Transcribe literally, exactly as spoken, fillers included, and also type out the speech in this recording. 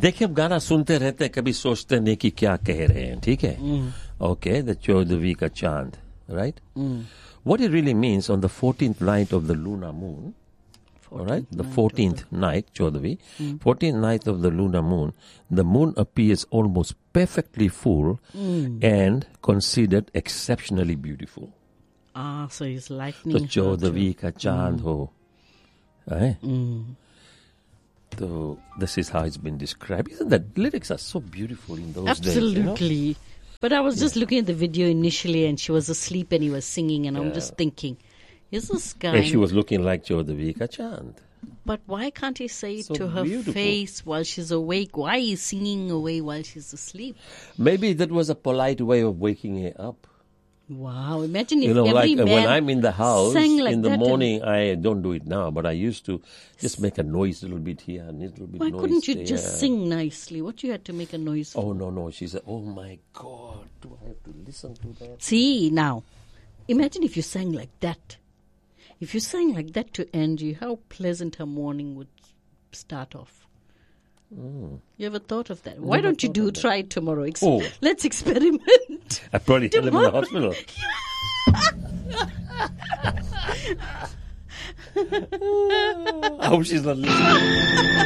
देखिए, हम गाना सुनते रहते हैं, कभी सोचते नहीं कि क्या कह रहे हैं, ठीक है? ओके, द चौदहवीं का चांद, right? What it really means, on the fourteenth night of the lunar moon, all right, the fourteenth night, Chodavi, fourteenth night of the lunar moon, the moon appears almost perfectly full and considered exceptionally beautiful. Ah, so he's lightning. तो चौदहवीं का चांद हो, right? So this is how it's been described. Isn't that lyrics are so beautiful in those Absolutely. days? You know? But I was just looking at the video initially, and she was asleep, and he was singing, and I'm just thinking, is this guy? And she was looking like Chodavi ka chand. But why can't he say it So to her beautiful. face while she's awake? Why is he singing away while she's asleep? Maybe that was a polite way of waking her up. Wow! Imagine if You know, every like uh, man when I'm in the house sang like in the that morning, I don't do it now, but I used to just make a noise a little bit here and a little bit Why noise couldn't you there. just sing nicely? What you had to make a noise for? Oh, no, no. She said, oh, my God, do I have to listen to that? See, now, imagine if you sang like that. If you sang like that to Angie, how pleasant her morning would start off. Mm. You ever thought of that? Why don't you do try it tomorrow? Ex- Oh. Let's experiment. I probably had him in the hospital. I hope she's not listening.